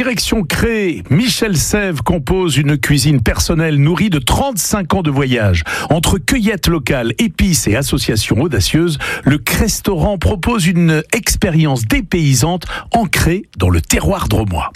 Direction Cré, Michel Sève compose une cuisine personnelle nourrie de 35 ans de voyage. Entre cueillettes locales, épices et associations audacieuses, le Crestaurant propose une expérience dépaysante ancrée dans le terroir drômois.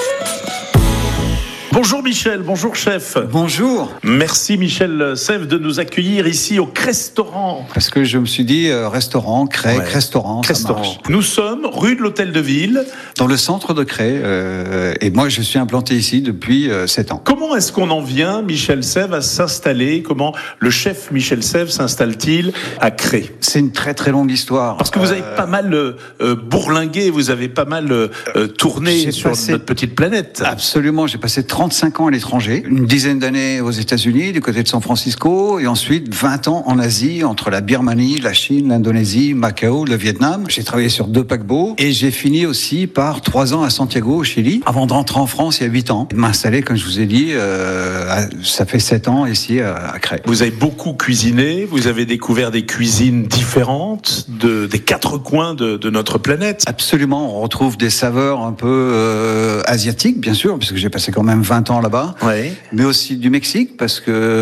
Bonjour Michel, bonjour chef. Bonjour. Merci Michel Sève de nous accueillir ici au Crestaurant. Parce que je me suis dit restaurant, Cré, Crestaurant, ça marche. Nous sommes rue de l'Hôtel de Ville. Dans le centre de Cré. Et moi je suis implanté ici depuis 7 ans. Comment est-ce qu'on en vient, Michel Sève, à s'installer? Comment le chef Michel Sève s'installe-t-il à Cré? C'est une très très longue histoire. Parce que vous avez pas mal bourlingué, vous avez pas mal tourné sur notre petite planète. Absolument, j'ai passé 35 ans à l'étranger, une dizaine d'années aux États-Unis, du côté de San Francisco, et ensuite 20 ans en Asie, entre la Birmanie, la Chine, l'Indonésie, Macao, le Vietnam. J'ai travaillé sur 2 paquebots, et j'ai fini aussi par 3 ans à Santiago, au Chili, avant de rentrer en France il y a 8 ans, et de m'installer, comme je vous ai dit, ça fait 7 ans ici à Cré. Vous avez beaucoup cuisiné, vous avez découvert des cuisines différentes des 4 coins de notre planète. Absolument, on retrouve des saveurs un peu asiatiques, bien sûr, parce que j'ai passé quand même 20 ans là-bas, ouais. Mais aussi du Mexique, parce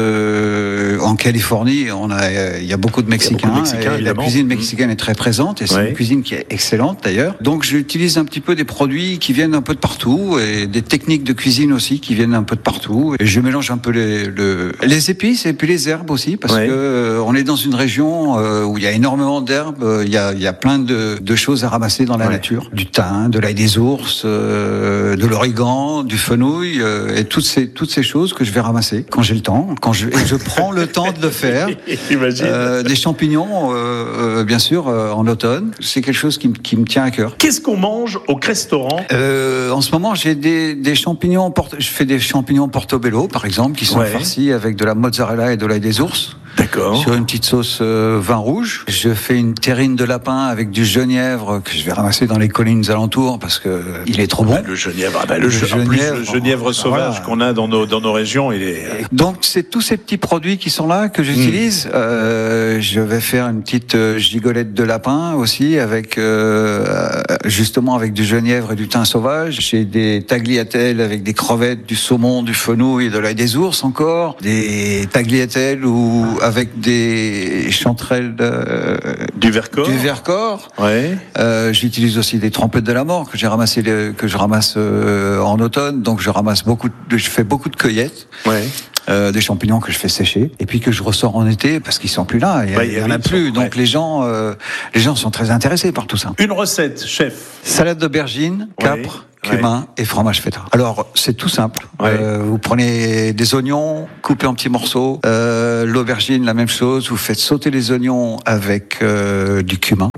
que en Californie, il y a beaucoup de Mexicains, et la cuisine mexicaine est très présente, et c'est une cuisine qui est excellente d'ailleurs. Donc j'utilise un petit peu des produits qui viennent un peu de partout, et des techniques de cuisine aussi qui viennent un peu de partout, et je mélange un peu les épices et puis les herbes aussi, parce que on est dans une région où il y a énormément d'herbes, il y a plein de choses à ramasser dans la nature, du thym, de l'ail des ours, de l'origan, du fenouil, et toutes ces choses que je vais ramasser quand j'ai le temps, et je prends le temps de le faire. Des champignons, bien sûr, en automne, c'est quelque chose qui me tient à cœur. Qu'est-ce qu'on mange au Crestaurant? En ce moment, j'ai des champignons. Je fais des champignons portobello, par exemple, qui sont farcis avec de la mozzarella et de l'ail des ours. D'accord. Sur une petite sauce vin rouge. Je fais une terrine de lapin avec du genièvre que je vais ramasser dans les collines alentours parce que il est trop bon. Le genièvre, le genièvre sauvage qu'on a dans nos régions, il est. Donc c'est tous ces petits produits qui sont là que j'utilise. Je vais faire une petite gigolette de lapin aussi avec justement avec du genièvre et du thym sauvage. J'ai des tagliatelles avec des crevettes, du saumon, du fenouil et de l'ail des ours encore. Des tagliatelles avec des chanterelles du Vercors. Ouais. J'utilise aussi des trompettes de la mort que je ramasse en automne. Donc je fais beaucoup de cueillettes. Ouais. Des champignons que je fais sécher et puis que je ressors en été parce qu'ils sont plus là. Il y en a plus. Donc les gens sont très intéressés par tout ça. Une recette, chef. Salade d'aubergine, capre, cumin et fromage feta. Alors c'est tout simple. Vous prenez des oignons coupés en petits morceaux, l'aubergine la même chose. Vous faites sauter les oignons avec du cumin.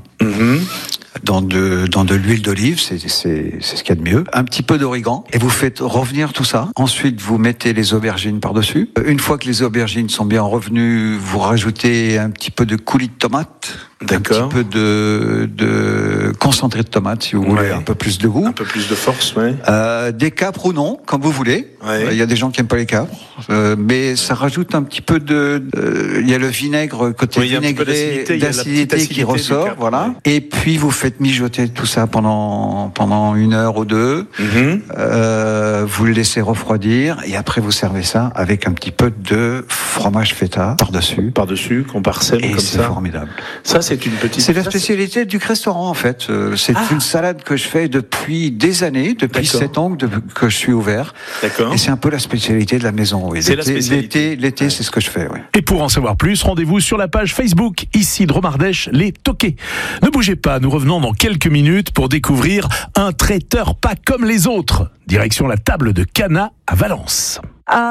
Dans de l'huile d'olive, c'est ce qu'il y a de mieux. Un petit peu d'origan et vous faites revenir tout ça. Ensuite, vous mettez les aubergines par-dessus. Une fois que les aubergines sont bien revenues, vous rajoutez un petit peu de coulis de tomate. D'accord. Un petit peu de concentré de tomate, si vous voulez, un peu plus de goût. Un peu plus de force, des capres ou non, comme vous voulez. Il y a des gens qui aiment pas les capres, mais ça rajoute un petit peu il y a le vinaigre, côté vinaigré, d'acidité qui ressort, capre, voilà. Et puis vous faites mijoter tout ça pendant 1 heure ou 2. Vous le laissez refroidir et après vous servez ça avec un petit peu de fromage feta par-dessus, qu'on parsème comme ça. Et c'est formidable. Ça, c'est la spécialité du Crestaurant en fait. C'est une salade que je fais depuis des années, depuis 7 ans que je suis ouvert. D'accord. Et c'est un peu la spécialité de la maison. Oui. L'été, c'est ce que je fais. Oui. Et pour en savoir plus, rendez-vous sur la page Facebook, ici Dromardèche, les Toqués. Ne bougez pas, nous revenons dans quelques minutes pour découvrir un traiteur pas comme les autres. Direction la table de Cana à Valence.